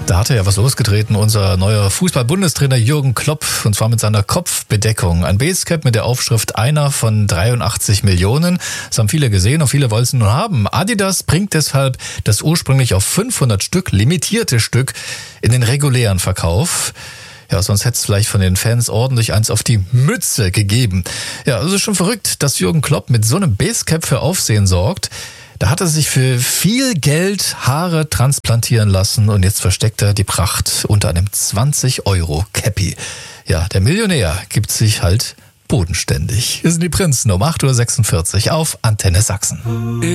Da hat er ja was losgetreten, unser neuer Fußball-Bundestrainer Jürgen Klopp, und zwar mit seiner Kopfbedeckung. Ein Basecap mit der Aufschrift einer von 83 Millionen. Das haben viele gesehen und viele wollen es nun haben. Adidas bringt deshalb das ursprünglich auf 500 Stück limitierte Stück in den regulären Verkauf. Ja, sonst hätte es vielleicht von den Fans ordentlich eins auf die Mütze gegeben. Ja, also schon verrückt, dass Jürgen Klopp mit so einem Basecap für Aufsehen sorgt. Da hat er sich für viel Geld Haare transplantieren lassen und jetzt versteckt er die Pracht unter einem 20-Euro-Cappy. Ja, der Millionär gibt sich halt bodenständig. Hier sind die Prinzen um 8.46 Uhr auf Antenne Sachsen.